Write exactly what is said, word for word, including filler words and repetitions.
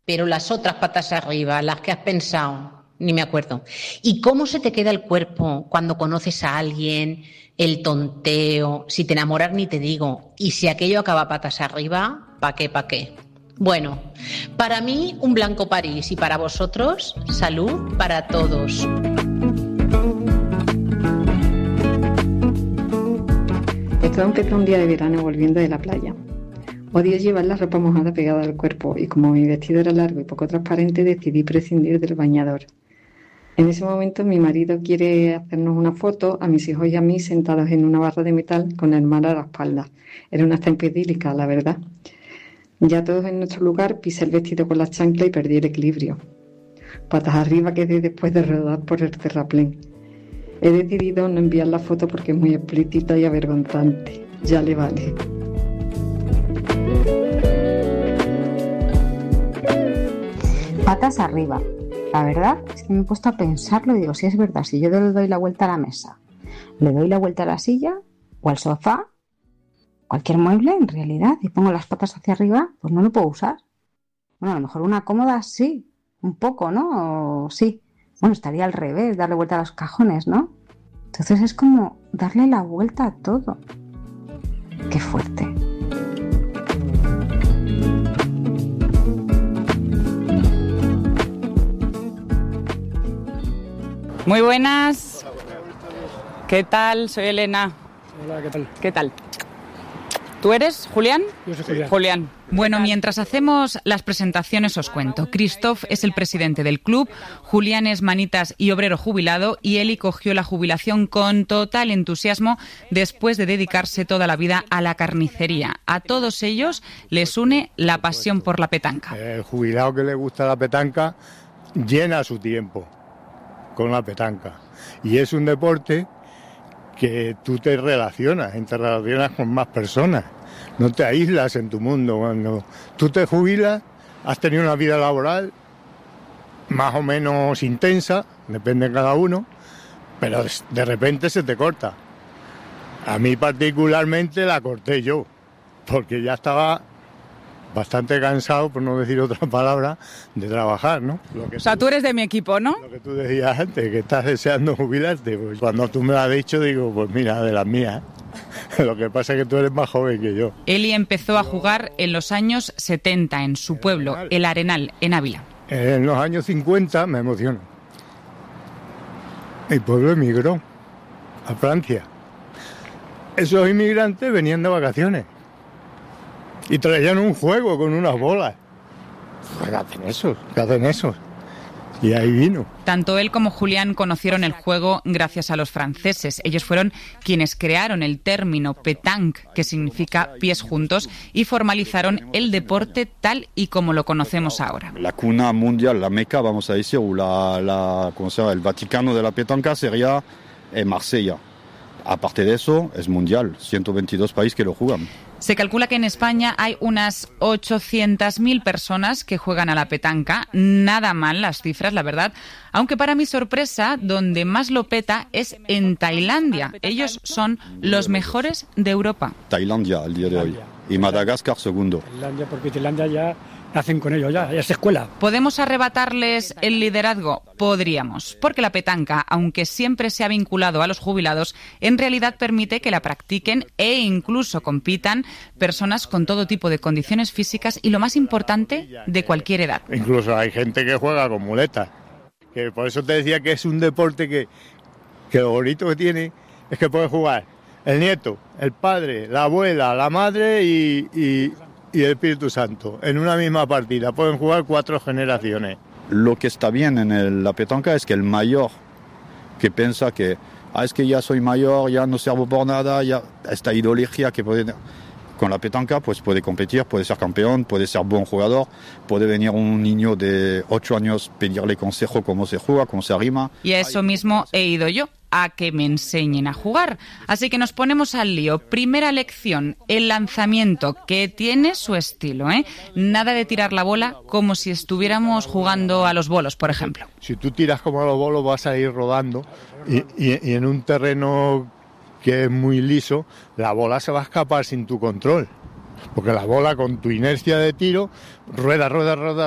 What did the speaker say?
pero las otras patas arriba, las que has pensado, ni me acuerdo. ¿Y cómo se te queda el cuerpo cuando conoces a alguien, el tonteo, si te enamoras ni te digo, y si aquello acaba patas arriba, ¿pa' qué, pa' qué? Bueno, para mí un blanco París y para vosotros, salud para todos. Estaba empezando un día de verano volviendo de la playa. Odio llevar la ropa mojada pegada al cuerpo y como mi vestido era largo y poco transparente decidí prescindir del bañador. En ese momento mi marido quiere hacernos una foto a mis hijos y a mí sentados en una barra de metal con el mar a la espalda. Era una estampa idílica, la verdad. Ya todos en nuestro lugar pisé el vestido con las chanclas y perdí el equilibrio. Patas arriba quedé después de rodar por el terraplén. He decidido no enviar la foto porque es muy explícita y avergonzante. Ya le vale. Patas arriba. La verdad es que me he puesto a pensarlo y digo, si es verdad, si yo le doy la vuelta a la mesa, le doy la vuelta a la silla o al sofá, cualquier mueble en realidad, y pongo las patas hacia arriba, pues no lo puedo usar. Bueno, a lo mejor una cómoda sí, un poco, ¿no? O sí. Bueno, estaría al revés, darle vuelta a los cajones, ¿no? Entonces es como darle la vuelta a todo. ¡Qué fuerte! Muy buenas. ¿Qué tal? Soy Elena. Hola, ¿qué tal? ¿Qué tal? ¿Tú eres Julián? Yo soy Julián. Julián. Bueno, mientras hacemos las presentaciones os cuento. Christoph es el presidente del club, Julián es manitas y obrero jubilado y Eli cogió la jubilación con total entusiasmo después de dedicarse toda la vida a la carnicería. A todos ellos les une la pasión por la petanca. El jubilado que le gusta la petanca llena su tiempo con la petanca y es un deporte que tú te relacionas, te relacionas con más personas, no te aíslas en tu mundo. Cuando tú te jubilas, has tenido una vida laboral más o menos intensa, depende de cada uno, pero de repente se te corta. A mí particularmente la corté yo, porque ya estaba bastante cansado, por no decir otra palabra, de trabajar, ¿no? Lo que o sea, tú, tú eres de mi equipo, ¿no? Lo que tú decías antes, que estás deseando jubilarte. Pues cuando tú me lo has dicho, digo, pues mira, de las mías. Lo que pasa es que tú eres más joven que yo. Eli empezó a jugar en los años setenta en su pueblo, El Arenal, en Ávila. En los años cincuenta me emociono. Mi pueblo emigró a Francia. Esos inmigrantes venían de vacaciones y traían un juego con unas bolas. ¿Qué hacen esos? ¿Qué hacen esos? Y ahí vino. Tanto él como Julián conocieron el juego gracias a los franceses. Ellos fueron quienes crearon el término pétanque, que significa pies juntos, y formalizaron el deporte tal y como lo conocemos ahora. La cuna mundial, la Meca, vamos a decir, o la, la, ¿cómo se llama? El Vaticano de la petanca sería eh, Marsella. Aparte de eso, es mundial, ciento veintidós países que lo juegan. Se calcula que en España hay unas ochocientas mil personas que juegan a la petanca. Nada mal las cifras, la verdad. Aunque para mi sorpresa, donde más lo peta es en Tailandia. Ellos son los mejores de Europa. Tailandia, al día de hoy. Y Madagascar, segundo. Tailandia, porque Tailandia ya nacen con ellos, ya, ya es escuela. ¿Podemos arrebatarles el liderazgo? Podríamos, porque la petanca, aunque siempre se ha vinculado a los jubilados, en realidad permite que la practiquen e incluso compitan personas con todo tipo de condiciones físicas y, lo más importante, de cualquier edad. Incluso hay gente que juega con muletas, que por eso te decía que es un deporte que, que lo bonito que tiene es que puede jugar el nieto, el padre, la abuela, la madre y... y y el Espíritu Santo, en una misma partida. Pueden jugar cuatro generaciones. Lo que está bien en el, la petanca es que el mayor que piensa que ah, es que ya soy mayor, ya no sirvo por nada, ya esta ideología que puede... Con la petanca pues puede competir, puede ser campeón, puede ser buen jugador, puede venir un niño de ocho años pedirle consejo cómo se juega, cómo se arrima. Y a eso mismo he ido yo, a que me enseñen a jugar. Así que nos ponemos al lío. Primera lección, el lanzamiento, que tiene su estilo, ¿eh? Nada de tirar la bola como si estuviéramos jugando a los bolos, por ejemplo. Si tú tiras como a los bolos vas a ir rodando y, y, y en un terreno que es muy liso, la bola se va a escapar sin tu control. Porque la bola con tu inercia de tiro rueda, rueda, rueda,